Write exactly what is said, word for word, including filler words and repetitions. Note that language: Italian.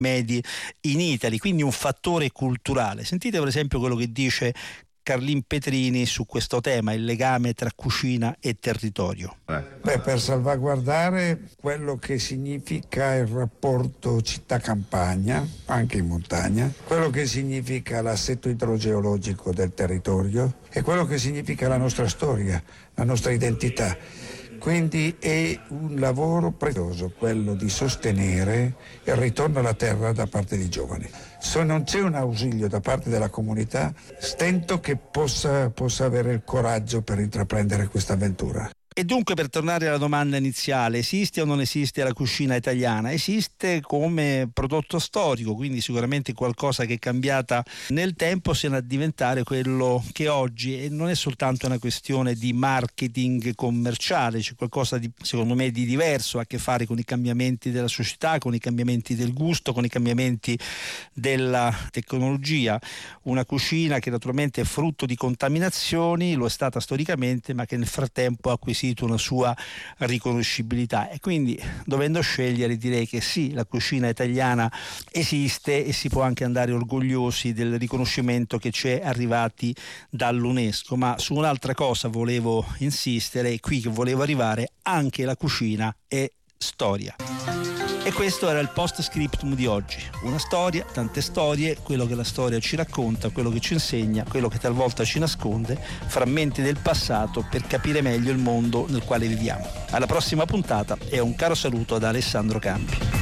Made in Italy, quindi un fattore culturale. Sentite per esempio quello che dice Carlin Petrini su questo tema, il legame tra cucina e territorio. Beh, per salvaguardare quello che significa il rapporto città-campagna, anche in montagna, quello che significa l'assetto idrogeologico del territorio e quello che significa la nostra storia, la nostra identità. Quindi è un lavoro prezioso quello di sostenere il ritorno alla terra da parte dei giovani. Se non c'è un ausilio da parte della comunità, stento che possa, possa avere il coraggio per intraprendere questa avventura. E dunque, per tornare alla domanda iniziale, esiste o non esiste la cucina italiana? Esiste come prodotto storico, quindi sicuramente qualcosa che è cambiata nel tempo sino a diventare quello che oggi è. Non è soltanto una questione di marketing commerciale, c'è qualcosa di, secondo me, di diverso, ha a che fare con i cambiamenti della società, con i cambiamenti del gusto, con i cambiamenti della tecnologia. Una cucina che naturalmente è frutto di contaminazioni, lo è stata storicamente, ma che nel frattempo ha acquisito una sua riconoscibilità, e quindi dovendo scegliere direi che sì, la cucina italiana esiste e si può anche andare orgogliosi del riconoscimento che ci è arrivati dall'UNESCO. Ma su un'altra cosa volevo insistere, e qui che volevo arrivare: anche la cucina è storia. E questo era il post scriptum di oggi. Una storia, tante storie, quello che la storia ci racconta, quello che ci insegna, quello che talvolta ci nasconde, frammenti del passato per capire meglio il mondo nel quale viviamo. Alla prossima puntata e un caro saluto da Alessandro Campi.